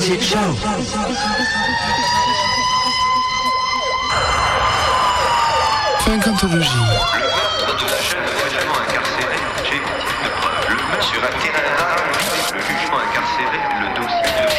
Shit Show. Funkantologie. Le meurtre de la jeune fraîchement incarcérée, j'ai de preuves. Le meurtre sur un terrain rare, le jugement incarcéré, le dossier.